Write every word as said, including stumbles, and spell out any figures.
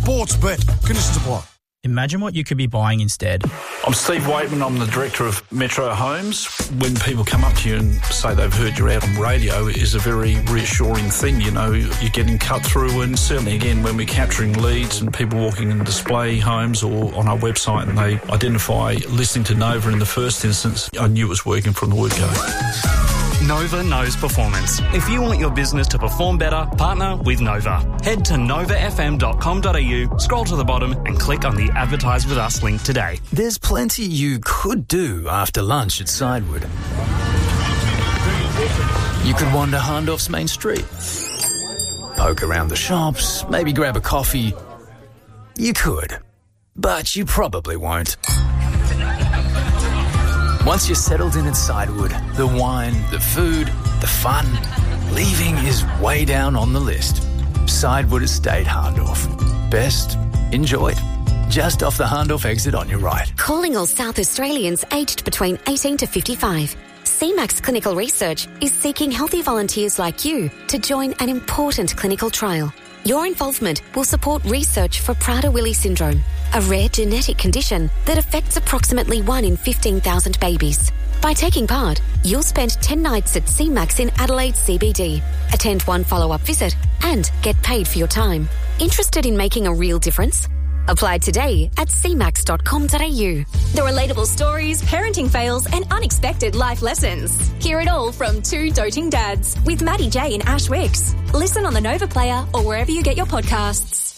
Sportsbet. Conditions apply. Imagine what you could be buying instead. I'm Steve Waitman. I'm the director of Metro Homes. When people come up to you and say they've heard you're out on radio, it is a very reassuring thing. You know, you're getting cut through, and certainly, again, when we're capturing leads and people walking in display homes or on our website and they identify listening to Nova in the first instance, I knew it was working from the word go. Nova knows performance. If you want your business to perform better, partner with Nova. Head to nova f m dot com dot a u, scroll to the bottom and click on the Advertise With Us link today. There's plenty you could do after lunch at Sidewood. You could wander Harndorf's main street, poke around the shops, maybe grab a coffee. You could, but you probably won't. Once you're settled in at Sidewood, the wine, the food, the fun, leaving is way down on the list. Sidewood Estate Harndorf. Best enjoyed. Just off the Harndorf exit on your right. Calling all South Australians aged between eighteen to fifty-five. C MAX Clinical Research is seeking healthy volunteers like you to join an important clinical trial. Your involvement will support research for Prader-Willi syndrome, a rare genetic condition that affects approximately one in fifteen thousand babies. By taking part, you'll spend ten nights at C MAX in Adelaide C B D, attend one follow-up visit, and get paid for your time. Interested in making a real difference? Apply today at c max dot com dot a u. The relatable stories, parenting fails, and unexpected life lessons. Hear it all from two doting dads with Maddie J and Ash Wicks. Listen on the Nova Player or wherever you get your podcasts.